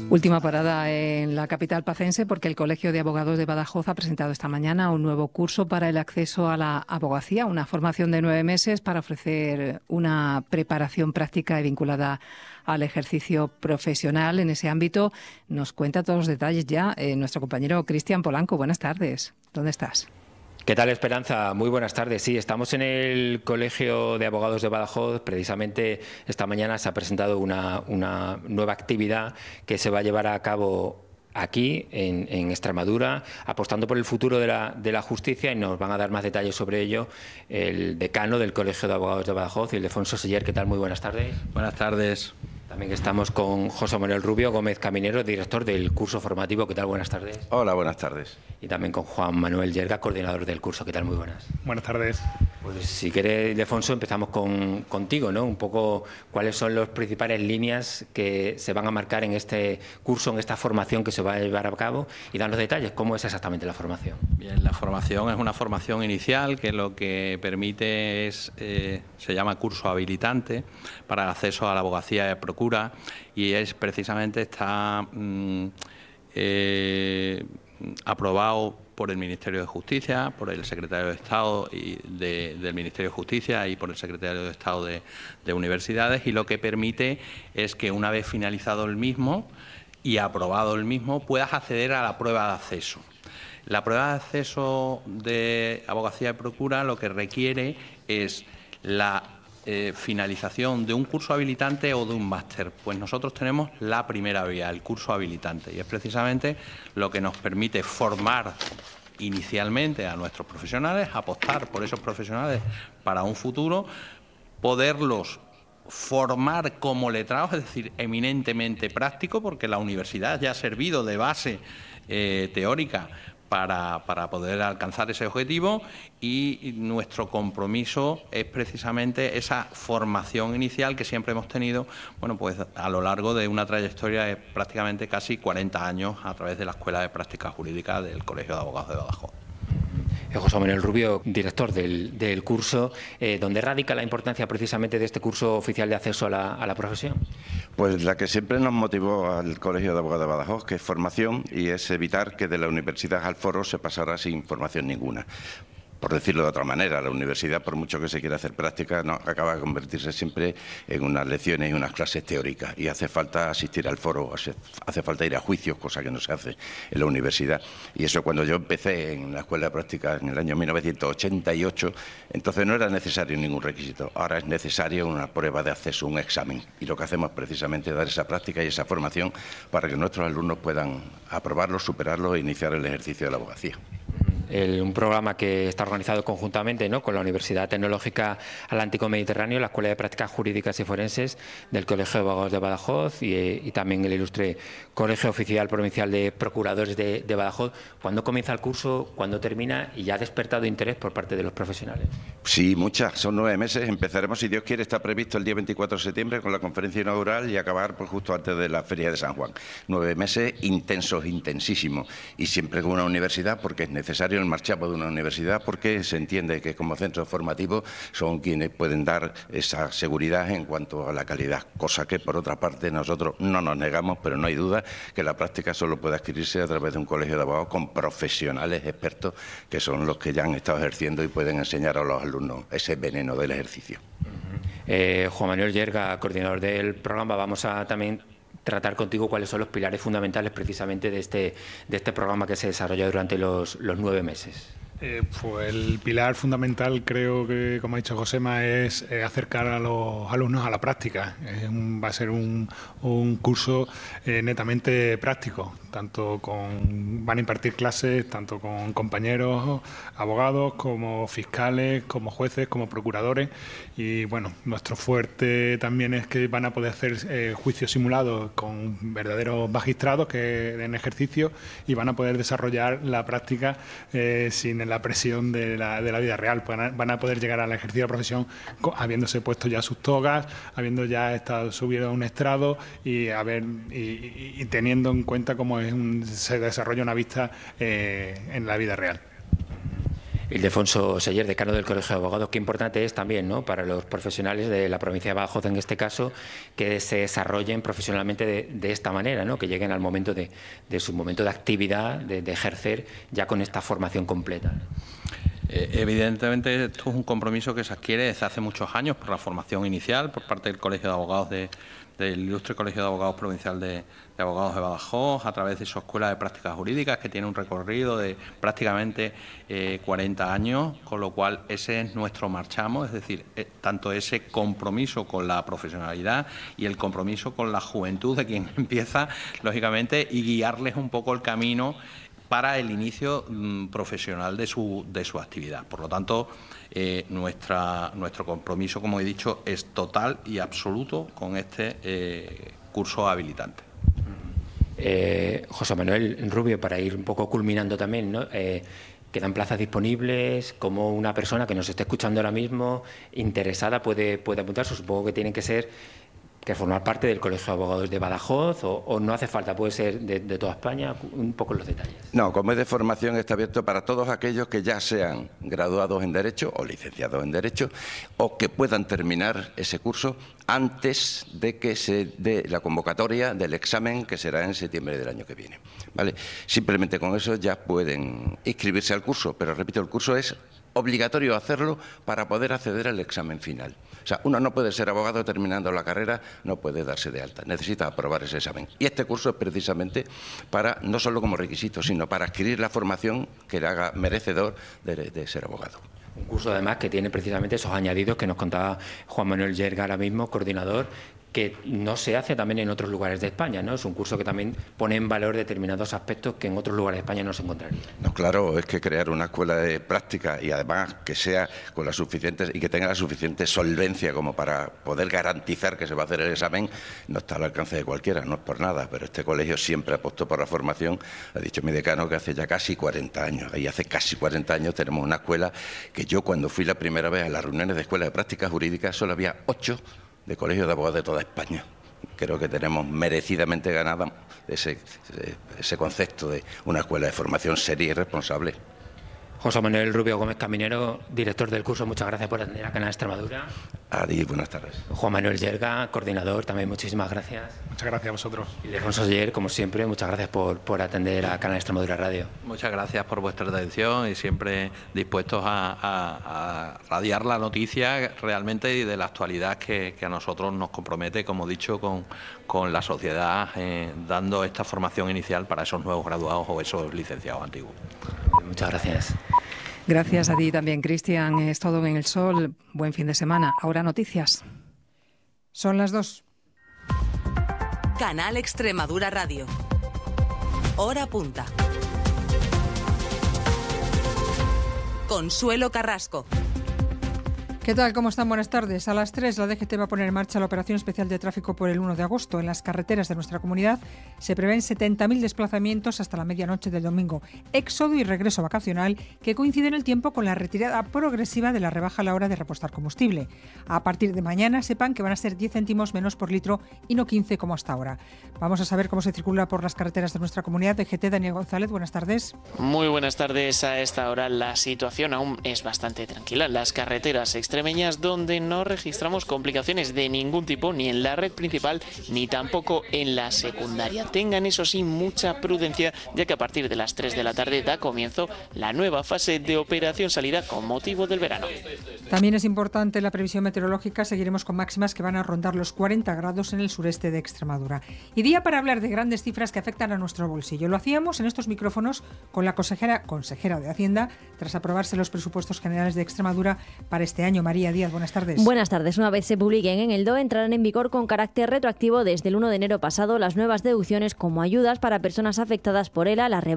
Última parada en la capital pacense porque el Colegio de Abogados de Badajoz ha presentado esta mañana un nuevo curso para el acceso a la abogacía, una formación de 9 meses para ofrecer una preparación práctica y vinculada al ejercicio profesional. En ese ámbito nos cuenta todos los detalles ya nuestro compañero Cristian Polanco. Buenas tardes. ¿Dónde estás? ¿Qué tal, Esperanza? Muy buenas tardes. Sí, estamos en el Colegio de Abogados de Badajoz. Precisamente esta mañana se ha presentado una nueva actividad que se va a llevar a cabo aquí, en Extremadura, apostando por el futuro de la justicia, y nos van a dar más detalles sobre ello el decano del Colegio de Abogados de Badajoz, Ildefonso Seller. ¿Qué tal? Muy buenas tardes. Buenas tardes. También estamos con José Manuel Rubio Gómez Caminero, director del curso formativo. ¿Qué tal? Buenas tardes. Hola, buenas tardes. Y también con Juan Manuel Yerga, coordinador del curso. ¿Qué tal? Muy buenas. Buenas tardes. Pues si quieres, Ildefonso, empezamos contigo, ¿no? Un poco cuáles son las principales líneas que se van a marcar en este curso, en esta formación que se va a llevar a cabo, y darnos detalles. ¿Cómo es exactamente la formación? Bien, la formación es una formación inicial que lo que permite es, se llama curso habilitante para el acceso a la abogacía de procura, y es precisamente está aprobado por el Ministerio de Justicia, por el Secretario de Estado del Ministerio de Justicia y por el Secretario de Estado de Universidades, y lo que permite es que una vez finalizado el mismo y aprobado el mismo, puedas acceder a la prueba de acceso. La prueba de acceso de abogacía de procura lo que requiere es la finalización de un curso habilitante o de un máster. Pues nosotros tenemos la primera vía, el curso habilitante, y es precisamente lo que nos permite formar inicialmente a nuestros profesionales, apostar por esos profesionales para un futuro, poderlos formar como letrados, es decir, eminentemente práctico, porque la universidad ya ha servido de base teórica para poder alcanzar ese objetivo, y nuestro compromiso es precisamente esa formación inicial que siempre hemos tenido, bueno, pues a lo largo de una trayectoria de prácticamente casi 40 años a través de la Escuela de Práctica Jurídica del Colegio de Abogados de Badajoz. José Manuel Rubio, director del curso, ¿dónde radica la importancia precisamente de este curso oficial de acceso a la profesión? Pues la que siempre nos motivó al Colegio de Abogados de Badajoz, que es formación, y es evitar que de la universidad al foro se pasara sin formación ninguna. Por decirlo de otra manera, la universidad, por mucho que se quiera hacer práctica, no acaba de convertirse siempre en unas lecciones y unas clases teóricas, y hace falta asistir al foro, hace falta ir a juicios, cosa que no se hace en la universidad. Y eso, cuando yo empecé en la Escuela de Práctica en el año 1988, entonces no era necesario ningún requisito. Ahora es necesario una prueba de acceso, un examen, y lo que hacemos precisamente es dar esa práctica y esa formación para que nuestros alumnos puedan aprobarlo, superarlo e iniciar el ejercicio de la abogacía. Un programa que está organizado conjuntamente, ¿no?, con la Universidad Tecnológica Atlántico Mediterráneo, la Escuela de Prácticas Jurídicas y Forenses del Colegio de Abogados de Badajoz y también el ilustre Colegio Oficial Provincial de Procuradores de Badajoz. ¿Cuándo comienza el curso? ¿Cuándo termina? ¿Y ya ha despertado interés por parte de los profesionales? Sí, muchas. Son 9 meses. Empezaremos, si Dios quiere, está previsto el día 24 de septiembre con la conferencia inaugural y acabar pues justo antes de la Feria de San Juan. 9 meses intensos, intensísimos, y siempre con una universidad, porque es necesario el marchamo de una universidad, porque se entiende que como centros formativos son quienes pueden dar esa seguridad en cuanto a la calidad, cosa que por otra parte nosotros no nos negamos, pero no hay duda que la práctica solo puede adquirirse a través de un colegio de abogados con profesionales expertos, que son los que ya han estado ejerciendo y pueden enseñar a los alumnos ese veneno del ejercicio. Juan Manuel Yerga, coordinador del programa, vamos a también tratar contigo cuáles son los pilares fundamentales precisamente de este programa que se desarrolla durante los 9 meses. Pues el pilar fundamental, creo que, como ha dicho Josema, es acercar a los alumnos a la práctica. Va a ser un curso netamente práctico, van a impartir clases tanto con compañeros abogados como fiscales, como jueces, como procuradores, y bueno, nuestro fuerte también es que van a poder hacer juicios simulados con verdaderos magistrados que en ejercicio, y van a poder desarrollar la práctica sin la presión de la vida real. Van a poder llegar al ejercicio de la profesión habiéndose puesto ya sus togas, habiendo ya estado subido a un estrado y teniendo en cuenta cómo se desarrolla una vista en la vida real. Ildefonso Seller, decano del Colegio de Abogados, qué importante es también, ¿no?, para los profesionales de la provincia de Badajoz, en este caso, que se desarrollen profesionalmente de esta manera, ¿no?, que lleguen al momento de su momento de actividad, de ejercer ya con esta formación completa. Evidentemente, esto es un compromiso que se adquiere desde hace muchos años por la formación inicial por parte del Colegio de Abogados del Ilustre Colegio de Abogados Provincial de Abogados de Badajoz, a través de su Escuela de Prácticas Jurídicas, que tiene un recorrido de prácticamente 40 años, con lo cual ese es nuestro marchamo, es decir, tanto ese compromiso con la profesionalidad y el compromiso con la juventud de quien empieza, lógicamente, y guiarles un poco el camino para el inicio profesional de su actividad. Por lo tanto, nuestro compromiso, como he dicho, es total y absoluto con este curso habilitante. José Manuel Rubio, para ir un poco culminando también, ¿no? ¿Quedan plazas disponibles? ¿Cómo una persona que nos esté escuchando ahora mismo, interesada, puede apuntarse? Supongo que tienen que formar parte del Colegio de Abogados de Badajoz, o no hace falta, puede ser de toda España. Un poco los detalles. No, como es de formación, está abierto para todos aquellos que ya sean graduados en Derecho o licenciados en Derecho, o que puedan terminar ese curso antes de que se dé la convocatoria del examen, que será en septiembre del año que viene, ¿vale? Simplemente con eso ya pueden inscribirse al curso, pero repito, el curso es obligatorio hacerlo para poder acceder al examen final. O sea, uno no puede ser abogado terminando la carrera, no puede darse de alta, necesita aprobar ese examen. Y este curso es precisamente para, no solo como requisito, sino para adquirir la formación que le haga merecedor de ser abogado. Un curso, además, que tiene precisamente esos añadidos que nos contaba Juan Manuel Yerga ahora mismo, coordinador, que no se hace también en otros lugares de España, ¿no? Es un curso que también pone en valor determinados aspectos que en otros lugares de España no se encontrarían. No, claro, es que crear una escuela de práctica y además que sea con las suficientes y que tenga la suficiente solvencia como para poder garantizar que se va a hacer el examen, no está al alcance de cualquiera, no es por nada, pero este colegio siempre apostó por la formación. Ha dicho mi decano que hace ya casi 40 años, y hace casi 40 años tenemos una escuela que yo, cuando fui la primera vez a las reuniones de escuela de prácticas jurídicas, solo había 8 de colegios de abogados de toda España. Creo que tenemos merecidamente ganado ese concepto de una escuela de formación seria y responsable. José Manuel Rubio Gómez Caminero, director del curso, muchas gracias por atender a Canal Extremadura. Adi, buenas tardes. Juan Manuel Yerga, coordinador, también muchísimas gracias. Muchas gracias a vosotros. Ildefonso Seller, como siempre, muchas gracias por atender a Canal Extremadura Radio. Muchas gracias por vuestra atención y siempre dispuestos a radiar la noticia realmente de la actualidad que a nosotros nos compromete, como he dicho, con la sociedad, dando esta formación inicial para esos nuevos graduados o esos licenciados antiguos. Muchas gracias. Gracias a ti también, Cristian. Es todo en El Sol. Buen fin de semana. Ahora noticias. Son las 2. Canal Extremadura Radio. Hora punta. Consuelo Carrasco. ¿Qué tal? ¿Cómo están? Buenas tardes. A las 3 la DGT va a poner en marcha la operación especial de tráfico por el 1 de agosto. En las carreteras de nuestra comunidad se prevén 70.000 desplazamientos hasta la medianoche del domingo. Éxodo y regreso vacacional que coincide en el tiempo con la retirada progresiva de la rebaja a la hora de repostar combustible. A partir de mañana sepan que van a ser 10 céntimos menos por litro y no 15 como hasta ahora. Vamos a saber cómo se circula por las carreteras de nuestra comunidad. DGT, Daniel González, buenas tardes. Muy buenas tardes. A esta hora la situación aún es bastante tranquila en las carreteras extremeñas, donde no registramos complicaciones de ningún tipo, ni en la red principal ni tampoco en la secundaria. Tengan, eso sí, mucha prudencia, ya que a partir de las 3 de la tarde da comienzo la nueva fase de operación salida con motivo del verano. También es importante la previsión meteorológica. Seguiremos con máximas que van a rondar los 40 grados en el sureste de Extremadura. Y día para hablar de grandes cifras que afectan a nuestro bolsillo. Lo hacíamos en estos micrófonos con la consejera de Hacienda, tras aprobarse los presupuestos generales de Extremadura para este año. María Díaz, buenas tardes. Buenas tardes. Una vez se publiquen en el DOE, entrarán en vigor con carácter retroactivo desde el 1 de enero pasado las nuevas deducciones como ayudas para personas afectadas por ELA, la